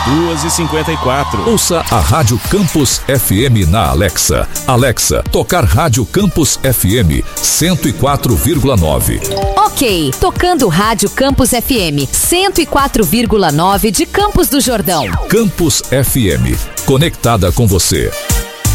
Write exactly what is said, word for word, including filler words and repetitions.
duas e cinquenta e quatro. Ouça a Rádio Campus F M na Alexa. Alexa, tocar Rádio Campus F M cento e quatro vírgula nove. Ok, tocando Rádio Campus F M cento e quatro vírgula nove de Campos do Jordão. Campus F M, conectada com você.